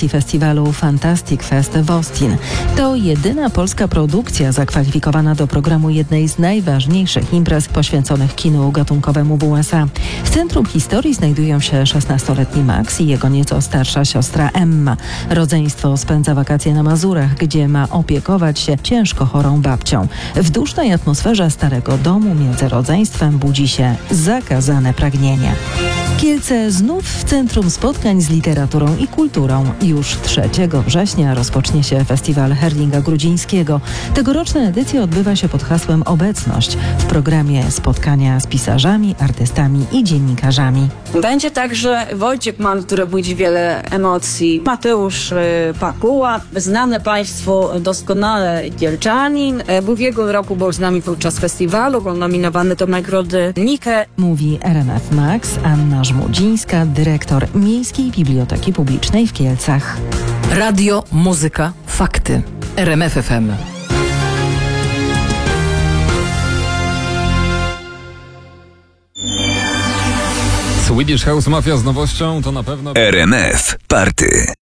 edycji festiwalu Fantastic Fest w Austin. To jedyna polska produkcja zakwalifikowana do programu jednej z najważniejszych imprez poświęconych kinu gatunkowemu w USA. W centrum historii znajdują się 16-letni Max i jego nieco starsza siostra Emma. Rodzeństwo spędza wakacje na Mazurach, gdzie ma opiekować się ciężko chorą babcią. W dusznej atmosferze starego domu między rodzeństwem budzi się zakazane pragnienie. Kielce znów w centrum spotkań z literaturą i kulturą. Już 3 września rozpocznie się festiwal Herlinga Grudzińskiego. Tegoroczna edycja odbywa się pod hasłem Obecność. W programie spotkania z pisarzami, artystami i dziennikarzami. Będzie także Wojciech Mann, który budzi wiele emocji. Mateusz Pakuła, znany Państwu doskonale Kielczanin. W ubiegłym roku był z nami podczas festiwalu, był nominowany do nagrody Nike. Mówi RMF Max, Anna Żmudzińska, dyrektor Miejskiej Biblioteki Publicznej w Kielcach. Radio, muzyka, fakty. RMF FM. Swedish House Mafia z nowością to na pewno... RMF Party.